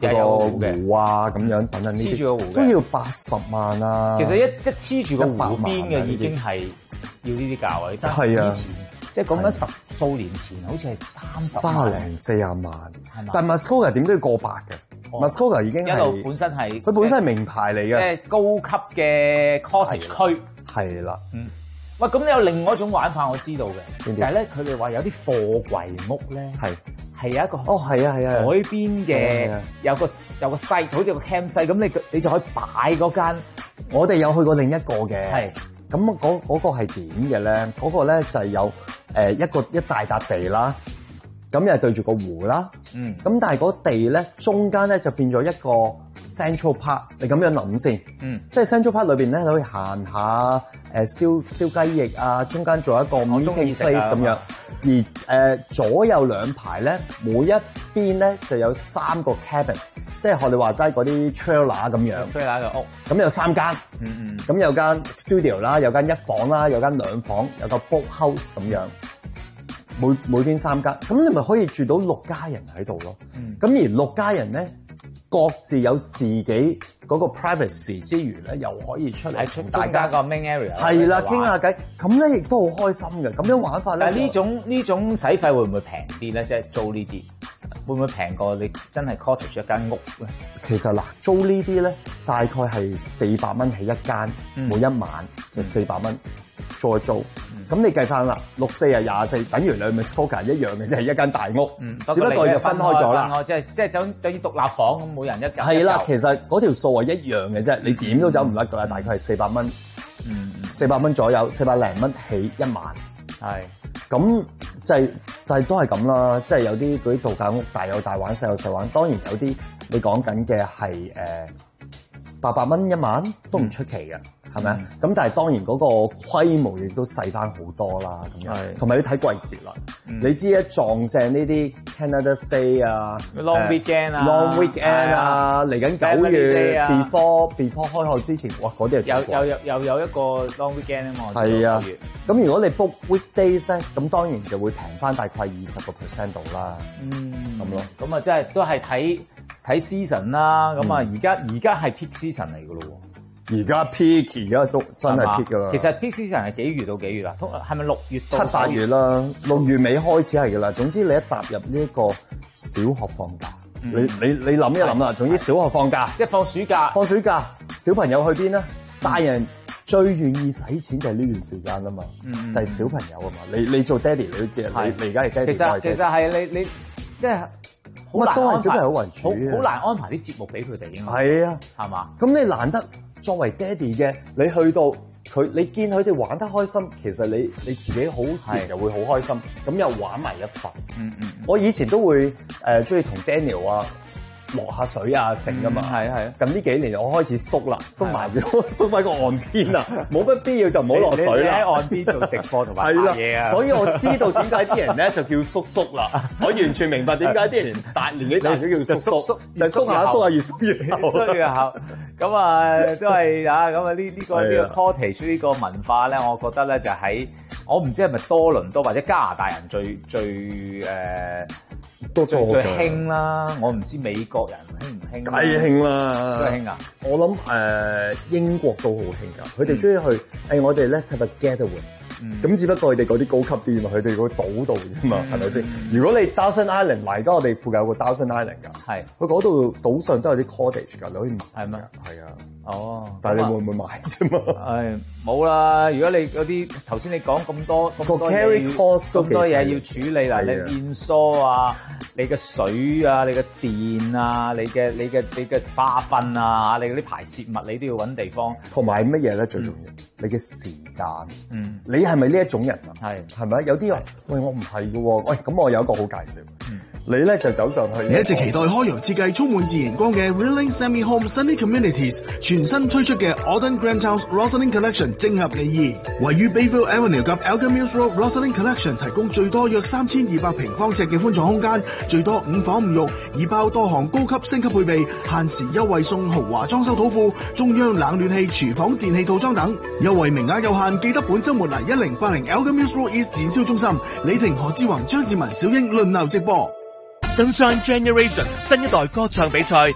個湖啊咁樣等等呢啲， 黐住個湖都要80萬啊。 其實一黐住個湖 100萬邊嘅已經係要呢啲價位，但係以前即係講緊10數年前，好似係30 零40萬， 係嘛？ 但 Muskoka 點都要過百嘅。Muskoka 已經一路本身係佢本身係名牌嚟嘅， 即係高級嘅 cottage 區。 係啦， 喂，咁有另外一種玩法我知道嘅，就係咧佢哋話有啲貨櫃屋咧，係有一個係啊海邊嘅有個細好似個 camp site，咁你就可以擺嗰間。 我哋有去過另一個嘅， 係咁嗰個係點嘅咧？嗰個咧就係有一大笪地啦。咁又係對住個湖啦，咁但係嗰地咧中間咧就變咗一個 Central Park， 你咁樣諗先，即係 Central Park 裏邊咧你可以行下燒雞翼啊，中間做一個 meeting place 咁樣，而左右兩排咧每一邊咧就有3個 cabin， 即係學你話齋嗰啲 trailer 咁樣 ，trailer 嘅屋， 咁有3間，咁有間 studio 啦，有間1房啦，有間2房，有個 boat house 咁樣。每邊3間，咁你咪可以住到6家人喺度咯。咁而6家人咧，各自有自己嗰個 privacy 之餘咧，又可以出嚟同大家個 main area 係啦，傾下偈，咁咧亦都好開心嘅。咁樣玩法咧， 但係呢種使費會唔會平啲咧？即係租呢啲會唔會平過你真係 cottage 一間屋咧？ 其實嗱，租呢啲咧大概係400蚊起一間，每一晚就400蚊再租。咁你計翻啦，6、4啊24，等於你咪 Muskoka 一樣嘅，即係一間大屋，只不過就分開咗啦。 即係等於獨立房咁，每人一間。 係啦，其實嗰條數係一樣嘅啫，你點都走唔甩㗎啦，大概係400蚊，400蚊左右，400零蚊起一晚。 係。 咁就係，但係都係咁啦，即係有啲嗰啲度假屋大有大玩，細有細玩。當然有啲你講緊嘅係800蚊一晚都唔出奇嘅。係咪啊？咁但係當然嗰個規模亦都細翻好多啦，咁樣。同埋要睇季節啦。你知咧撞正呢啲 Canada Day 啊 ，Long Weekend 啊，嚟緊9月 before 開學之前，哇嗰啲係又有一個 Long Weekend 啊嘛。 係啊，咁如果你 book weekdays 咧，咁當然就會平翻大概20% 度啦。咁咯。 咁啊，即係都係睇 season 啦。咁啊，而家係 peak season 嚟㗎咯喎。 而家 peak， 而家真係 peak 㗎啦。 其實 peak season 係幾月到幾月啊？係咪6月到 7、8月啦？6月尾開始係㗎啦。總之你一踏入呢個小學放假，你諗一諗啦。總之小學放假， 即係放暑假。 放暑假，小朋友去邊咧？大人最願意使錢就係呢段時間啊嘛，就係小朋友啊嘛。你做爹哋你都知啊，你而家係爹哋。 其實係你即係乜都係小朋友為主， 好難安排啲節目俾佢哋應該。 係啊， 係嘛？ 咁你難得作為爹哋嘅，你去到你見佢哋玩得開心，其實你自己好自然就會好開心，咁又玩埋一份。我以前都會中意同 Daniel 啊落下水啊成噶嘛。係。近呢幾年我開始縮啦，縮埋咗，縮喺個岸邊啦，冇乜必要就唔好落水啦。 你喺岸邊做直播同埋拍嘢啊。 所以我知道點解啲人咧就叫叔叔啦。我完全明白點解啲人大年紀大少叫叔叔，就縮下縮下越縮越厚。 越後咁啊，都係啊，咁啊呢個 cottage 呢個文化咧，我覺得咧就喺我唔知係咪多倫多或者加拿大人最興啦，我唔知美國人興唔興。 梗係興啦， 都興啊！ 我諗英國都好興㗎，佢哋中意去我哋 let's have a getaway。咁只不過佢哋嗰啲高級啲嘛，佢哋個島度啫嘛，係咪先？如果你 Dawson Island 嚟，而家我哋附近有個 Dawson Island 㗎，係佢嗰度島上都有啲 cottage 㗎，你可以買。係咩？係啊。哦。但係你會唔會買啫嘛？ 冇啦。如果你嗰啲頭先你講咁多 carry cost 咁多嘢要處理啦，你變疏啊，你嘅水啊，你嘅電啊，你嘅化糞啊，你嗰啲排泄物你都要揾地方。同埋乜嘢咧最重要？你嘅時間。你係咪呢一種人啊？係咪？有啲人喂我唔係嘅喎，喂咁我有一個好介紹。你咧就走上去。 你一直期待開揚設計充滿自然光嘅 Rilling Semi Home Sunny Communities 全新推出嘅 Autumn Grand House Rosalind Collection 正合你意。位於 Bayville Avenue 及 Alchemist Road Rosalind Collection 提供最多約3200平方尺嘅寬敞空間，最多5房5浴，已包多項高級升級配備，限時優惠送豪華裝修土庫、中央冷暖氣、廚房電器套裝等。優惠名額有限，記得本週末嚟1080 Alchemist Road East 展銷中心，李婷、何志宏、張志文、小英輪流直播。 Sunshine Generation 新一代歌唱比賽